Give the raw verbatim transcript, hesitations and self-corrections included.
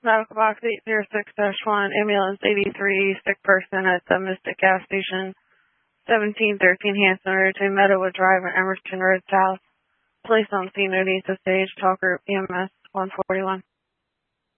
Medical box eight zero six dash one, ambulance eighty-three, sick person at the Mystic gas station, seventeen thirteen Hanson Road between Meadowood Drive and Emerson Road South. Police on scene, no need to stage, talk group E M S one forty-one.